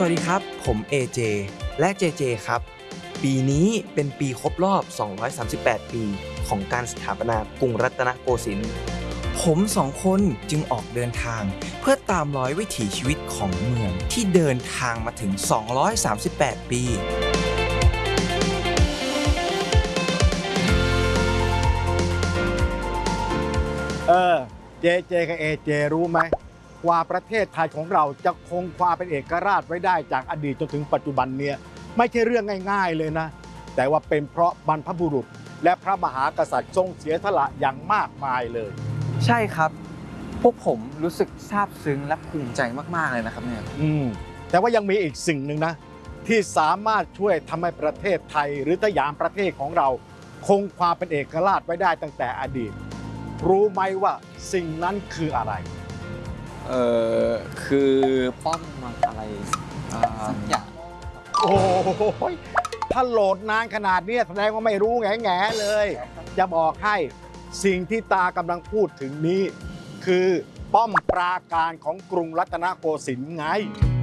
วัสดีครับผม AJ และ JJ ครับปีนี้เป็นปีครบรอบ 238 ปีของการสถาปนากรุงรัตนโกสินทร์ผมสองคนจึงออกเดินทางเพื่อตามรอยวิถีชีวิตของเมืองที่เดินทางมาถึง 238 ปีเจเจกับเอเจรู้ไหมว่าประเทศไทยของเราจะคงความเป็นเอกราชไว้ได้จากอดีตจนถึงปัจจุบันเนี่ยไม่ใช่เรื่องง่ายๆเลยนะแต่ว่าเป็นเพราะบรรพบุรุษและพระมหากษัตริย์ทรงเสียสละอย่างมากมายเลยใช่ครับ พวกผมรู้สึกซาบซึ้งและภูมิใจมากๆเลยนะครับเนี่ยแต่ว่ายังมีอีกสิ่งหนึ่งนะที่สามารถช่วยทำให้ประเทศไทยหรือสยามประเทศของเราคงความเป็นเอกราชไว้ได้ตั้งแต่อดีตรู้ไหมว่าสิ่งนั้นคืออะไรคือป้อมอะไรสักอย่างโอ้ยถ้าโหลดนานขนาดนี้แสดงว่าไม่รู้แง่ๆเลย จะบอกให้สิ่งที่ตากำลังพูดถึงนี้ คือป้อมปราการของกรุงรัตนโกสินทร์ไง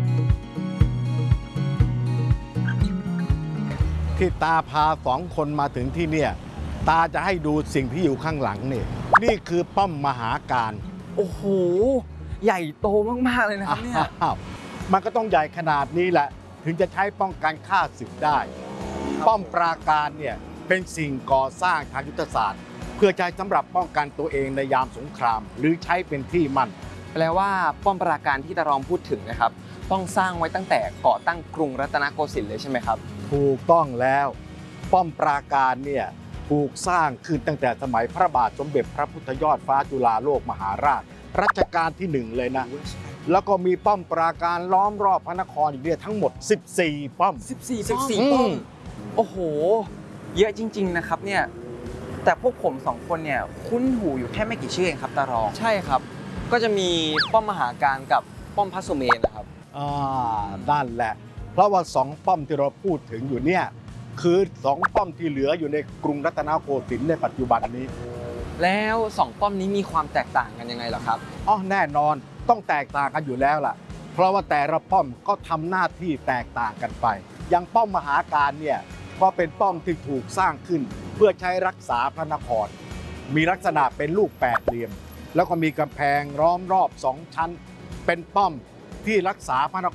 ที่ตาพาสองคนมาถึงที่เนี่ยตาจะให้ดูสิ่งที่อยู่ข้างหลังนี่คือป้อมมหาการโอ้โหใหญ่โตมากๆเลยนะครับเนี่ยมันก็ต้องใหญ่ขนาดนี้แหละถึงจะใช้ป้องกันฆ่าศึกได้ ป้อมปราการเนี่ยเป็นสิ่งก่อสร้างทางยุทธศาสตร์ เพื่อใช้สำหรับป้องกันตัวเองในยามสงคราม หรือใช้เป็นที่มั่นแปลว่าป้อมปราการที่ตารองพูดถึงนะครับต้องสร้างไว้ตั้งแต่ก่อตั้งกรุงรัตนโกสินทร์เลยใช่ไหมครับถูกต้องแล้ว ป้อมปราการเนี่ยถูกสร้างขึ้นตั้งแต่สมัยพระบาทสมเด็จพระพุทธยอดฟ้าจุฬาโลกมหาราชรัชกาลที่1เลยนะแล้วก็มีป้อมปราการล้อมรอบพระนครอีกเนี่ยทั้งหมด14ป้อม 14 ป้อมโอ้โหเยอะจริงๆนะครับเนี่ยแต่พวกผมสองคนเนี่ยคุ้นหูอยู่แค่ไม่กี่ชื่อเองครับตารองใช่ครับก็จะมีป้อมมหาการกับป้อมพระสุเมนนะครับนั่นแหละ เพราะว่า2ป้อมที่เราพูดถึงอยู่เนี่ยคือ2ป้อมที่เหลืออยู่ในกรุงรัตนโกสินทร์ในปัจจุบันนี้แล้ว2ป้อมนี้มีความแตกต่างกันยังไงเหรอครับแน่นอนต้องแตกต่างกันอยู่แล้วล่ะเพราะว่าแต่ละป้อมก็ทำหน้าที่แตกต่างกันไปอย่างป้อมมหาการเนี่ยก็เป็นป้อมที่ถูกสร้างขึ้นเพื่อใช้รักษาพระนครมีลักษณะเป็นลูกแปดเหลี่ยมแล้วก็มีกำแพงล้อมรอบ2ชั้นเป็นป้อมที่รักษาพระน